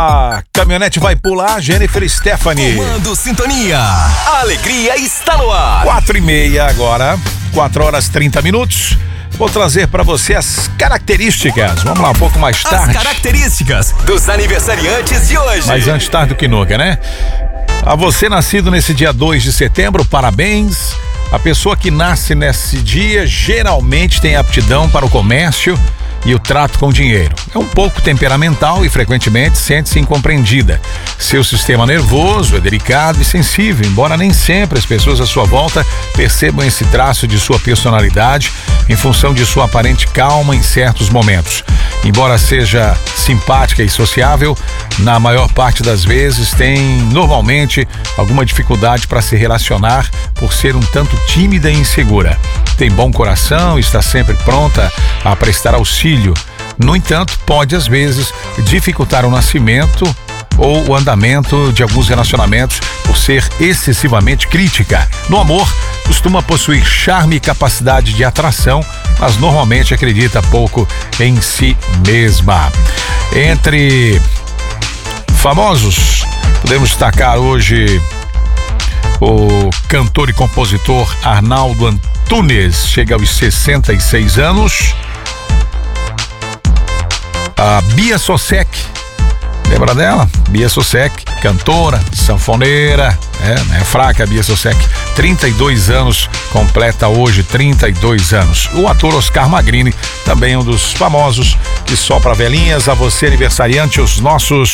A caminhonete vai pular, Jennifer Stephanie. Comando Sintonia. A alegria está no ar. 4h30 agora, 4h30. Vou trazer para você as características. Vamos lá, um pouco mais tarde. As características dos aniversariantes de hoje. Mas antes tarde do que nunca, né? A você nascido nesse dia 2 de setembro, parabéns. A pessoa que nasce nesse dia geralmente tem aptidão para o comércio e o trato com o dinheiro. É um pouco temperamental e frequentemente sente-se incompreendida. Seu sistema nervoso é delicado e sensível, embora nem sempre as pessoas à sua volta percebam esse traço de sua personalidade em função de sua aparente calma em certos momentos. Embora seja simpática e sociável, na maior parte das vezes tem normalmente alguma dificuldade para se relacionar por ser um tanto tímida e insegura. Tem bom coração e está sempre pronta a prestar auxílio. No entanto, pode às vezes dificultar o nascimento ou o andamento de alguns relacionamentos por ser excessivamente crítica. No amor, costuma possuir charme e capacidade de atração, mas normalmente acredita pouco em si mesma. Entre famosos, podemos destacar hoje o cantor e compositor Arnaldo Antunes, chega aos 66 anos. A Bia Sosek, lembra dela? Bia Sosek, cantora, sanfoneira, não é fraca a Bia Sosek. 32 anos, completa hoje 32 anos. O ator Oscar Magrini, também um dos famosos que sopra velhinhas. A você, aniversariante, os nossos